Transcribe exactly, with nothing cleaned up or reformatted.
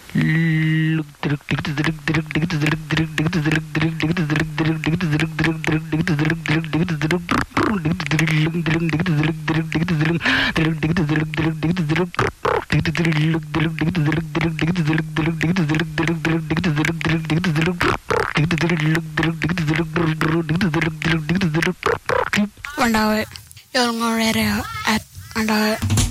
One hour, you're more ready at one hour.